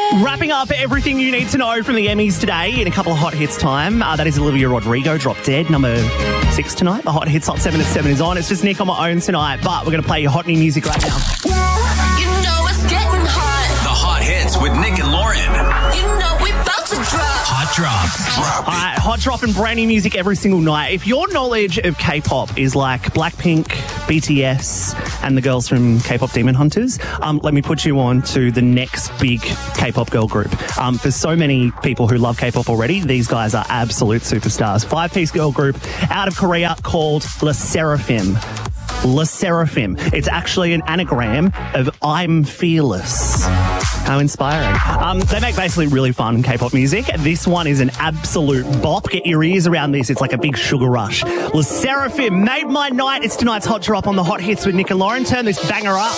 Wrapping up everything you need to know from the Emmys today in a couple of hot hits time. That is Olivia Rodrigo, Drop Dead, number 6 tonight. The Hot Hits Hot 7 at 7 is on. It's just Nick on my own tonight, but we're going to play your hot new music right now. You know it's getting hot. The Hot Hits with Nick and Lauren. You know we about to drop. Hot Drop. All right, hot drop and brand new music every single night. If your knowledge of K-pop is like Blackpink, BTS, and the girls from K-pop Demon Hunters, let me put you on to the next big K-pop girl group. For so many people who love K-pop already, these guys are absolute superstars. 5-piece girl group out of Korea called LE SSERAFIM. LE SSERAFIM. It's actually an anagram of I'm Fearless. How inspiring. They make basically really fun K-pop music. This one is an absolute bop. Get your ears around this. It's like a big sugar rush. LE SSERAFIM made my night. It's tonight's hot drop on the Hot Hits with Nick and Lauren. Turn this banger up.